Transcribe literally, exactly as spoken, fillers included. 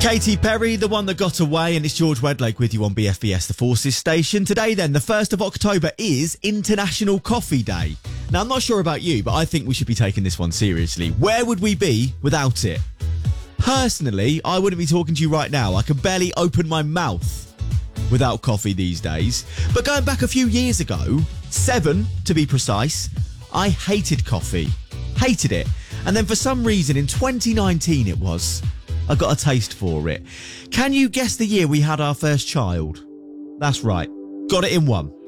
Katy Perry, the one that got away, and it's George Wedlake with you on B F B S, the Forces station. Today then, the first of October is International Coffee Day. Now, I'm not sure about you, but I think we should be taking this one seriously. Where would we be without it? Personally, I wouldn't be talking to you right now. I can barely open my mouth without coffee these days. But going back a few years ago, seven to be precise, I hated coffee. Hated it. And then for some reason in twenty nineteen it was, I got a taste for it. Can you guess the year we had our first child? That's right. Got it in one.